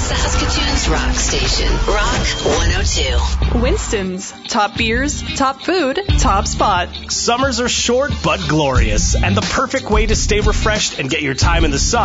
Saskatoon's rock station, Rock 102. Winston's. Top beers, top food, top spot. Summers are short but glorious, and the perfect way to stay refreshed and get your time in the sun